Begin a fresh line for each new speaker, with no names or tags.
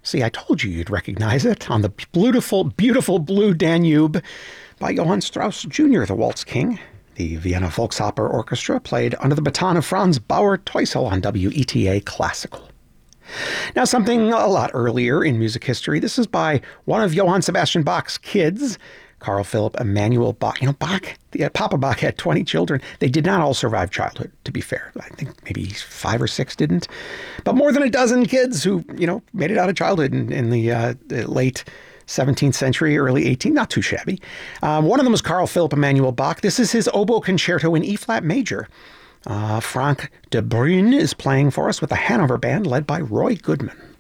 See, I told you you'd recognize it. On the beautiful, beautiful blue Danube by Johann Strauss Jr., the Waltz King. The Vienna Volksoper Orchestra played under the baton of Franz Bauer-Teusel on WETA Classical. Now, something a lot earlier in music history. This is by one of Johann Sebastian Bach's kids, Carl Philipp Emanuel Bach. Papa Bach had 20 children. They did not all survive childhood, to be fair. I think maybe 5 or 6 didn't. But more than a dozen kids who, made it out of childhood in the late 17th century, early 18th, not too shabby. One of them was Carl Philipp Emanuel Bach. This is his oboe concerto in E-flat major. Frank de Bruyn is playing for us with the Hanover Band led by Roy Goodman.